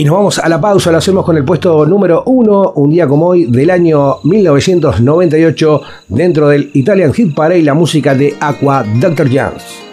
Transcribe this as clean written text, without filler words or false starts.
Y nos vamos a la pausa, lo hacemos con el puesto número 1, un día como hoy, del año 1998, dentro del Italian Hit Parade, la música de Aqua, Dr. Jones.